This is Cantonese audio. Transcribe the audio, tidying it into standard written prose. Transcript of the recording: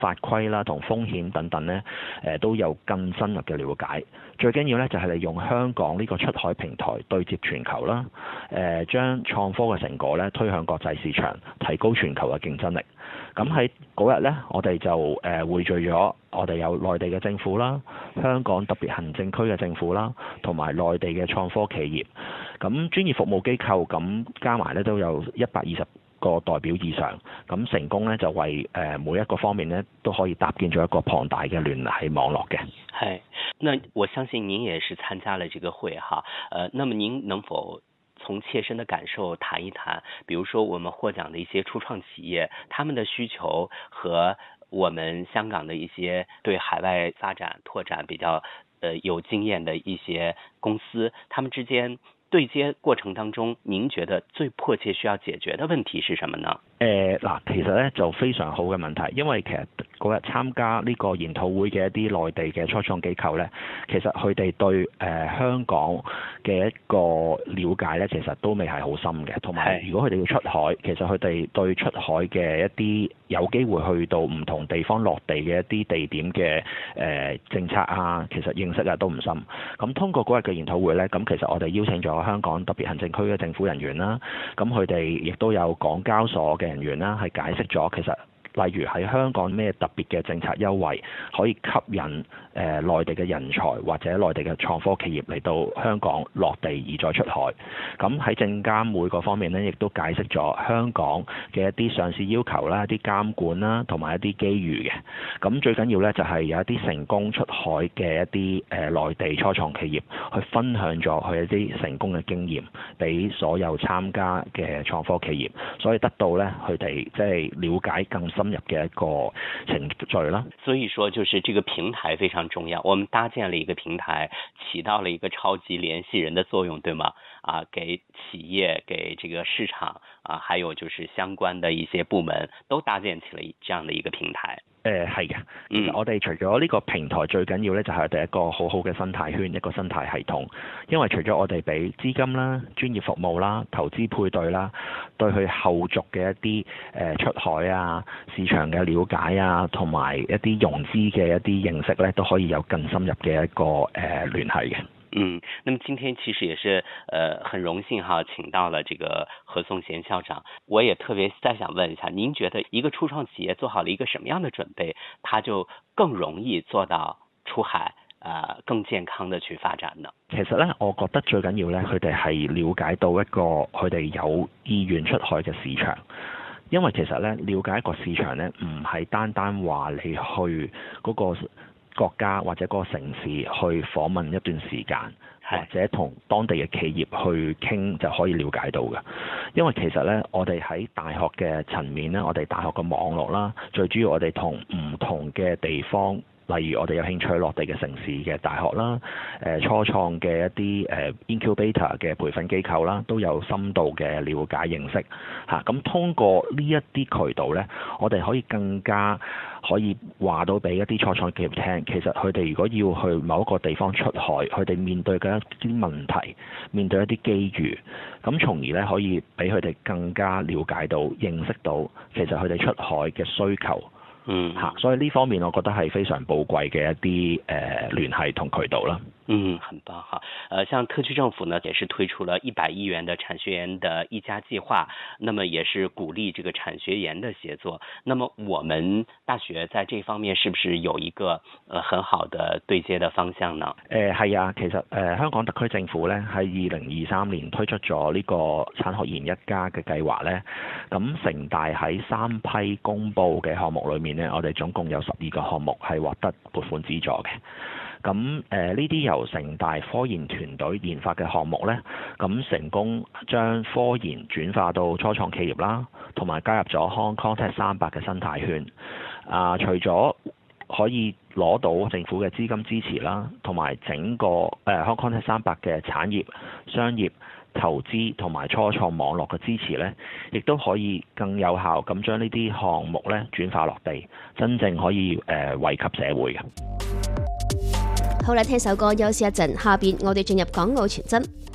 法規啦同風險等等咧，都有更深入嘅了解。最緊要咧就係利用香港呢個出海平台對接全球啦，將創科嘅成果咧推向國際市場，提高全球嘅競爭力。咁喺嗰日咧，我哋就匯聚咗我哋有內地嘅政府啦、香港特別行政區嘅政府啦，同埋內地嘅創科企業。咁專業服務機構咁加埋咧都有120個代表以上，咁成功咧就為每一個方面咧都可以搭建咗一個龐大嘅聯繫網絡嘅。 係，那我相信您也是參加了這個會哈，那麼您能否從切身的感受談一談，比如說我們獲獎的一些初創企業，他們的需求和我們香港的一些對海外發展拓展比較有經驗的一些公司，他們之間對接過程當中，您覺得最迫切需要解決的問題是什麼呢？ 嗱，其實咧就非常好嘅問題，因為其實嗰日參加呢個研討會嘅一啲內地嘅初創機構咧，其實佢哋對香港嘅一個了解咧，其實都未係好深嘅。同埋，如果佢哋要出海，其實佢哋對出海嘅一啲有機會去到唔同地方落地嘅一啲地點嘅政策啊，其實認識啊都唔深。咁通過嗰日嘅研討會咧，咁其實我哋邀請咗香港特別行政區嘅政府人員啦，咁佢哋亦都有港交所嘅人員啦，係解釋咗其實例如喺香港咩特別嘅政策優惠可以吸引內地嘅人才或者內地嘅創科企業嚟到香港落地而再出海。咁喺證監會嗰方面呢，亦都解釋咗香港嘅一啲上市要求啦、一啲監管啦，同埋一啲機遇嘅。咁最緊要呢，就係有一啲成功出海嘅一啲內地初創企業去分享咗佢一啲成功嘅經驗俾所有參加嘅創科企業，所以得到呢，佢哋即係了解更深入嘅一個程序啦。 所以說就是這個平台非常重要，我們搭建了一個平台，起到了一個超級聯繫人的作用，對嗎？給企業、給這個市場還有就是相關的一些部門都搭建起了這樣的一個平台。 係嘅，其實我哋除咗呢個平台，最緊要咧就係第一個好好嘅生態圈，一個生態系統。因為除咗我哋俾資金啦、專業服務啦、投資配對啦，對佢後續嘅一啲出海啊、市場嘅了解啊，同埋一啲融資嘅一啲認識咧，都可以有更深入嘅一個聯繫嘅。 那麼今天其實也是很榮幸哈，請到了這個何頌賢校長。我也特別再想問一下，您覺得一個初創企業做好了一個什麼樣的準備，它就更容易做到出海，更健康的去發展呢？ 其實咧，我覺得最緊要咧，佢哋係了解到一個佢哋有意願出海嘅市場。因為其實咧，了解一個市場咧，唔係單單話你去嗰個國家或者嗰個城市去訪問一段時間，或者同當地嘅企業去傾就可以了解到嘅。因為其實咧，我哋喺大學嘅層面咧，我哋大學嘅網絡啦，最主要我哋同唔同嘅地方，例如我哋有興趣落地嘅城市嘅大學啦，初創嘅一啲incubator 嘅培訓機構啦，都有深度嘅了解認識嚇。咁通過呢一啲渠道咧，我哋可以更加可以話到俾一啲初創企業聽，其實佢哋如果要去某一個地方出海，佢哋面對嘅一啲問題，面對一啲機遇，咁從而咧可以俾佢哋更加了解到、認識到，其實佢哋出海嘅需求。所以呢方面我覺得係非常寶貴嘅一啲聯繫同渠道啦。 很棒哈。像特區政府呢，也是推出了100億元的產學研的1加計劃，那麼也是鼓勵這個產學研的協作。那麼我們大學在這方面是不是有一個很好的對接的方向呢？ 係啊，其實香港特區政府呢，喺2023年推出咗呢個產學研1加嘅計劃呢。咁城大喺3批公佈嘅項目裏面呢，我哋總共有12個項目係獲得撥款資助嘅。咁呢啲由城大科研團隊研發嘅項目呢，咁成功將科研轉化到初創企業啦，同埋加入咗 Hong Kong Tech 300嘅生態圈。除咗可以攞到政府嘅資金支持啦，同埋整個Hong Kong Tech 300嘅產業、商業、投資同埋初創網絡嘅支持呢，亦都可以更有效咁將呢啲項目呢轉化落地，真正可以惠及社會嘅。 好啦，聽首歌休息一陣，下邊我哋進入港澳傳真。